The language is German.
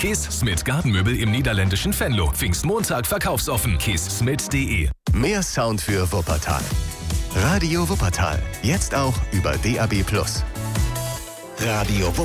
Kees Smit Gartenmöbel im niederländischen Venlo. Pfingstmontag verkaufsoffen. keessmit.de. Mehr Sound für Wuppertal. Radio Wuppertal. Jetzt auch über DAB+. Radio Wuppertal.